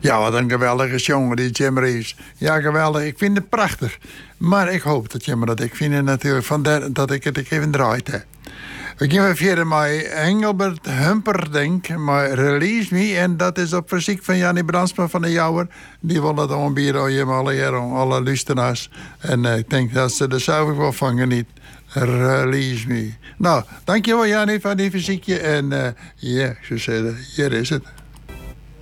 Ja, wat een geweldige jongen, die Jim Reeves. Ja, geweldig. Ik vind het prachtig. Maar ik hoop dat Jim dat ik vind het natuurlijk dat ik het even draait heb. We gaan verder met Engelbert Humperdinck, maar Release Me. En dat is op verzoek van Jannie Brandsma van de Jouwer. Die wil dat aanbieden aan alle luisteraars. En ik denk dat ze er zelf wel van geniet. Release Me. Nou, dankjewel Jannie van die fysiekje. En ja, zo zeggen, hier is het.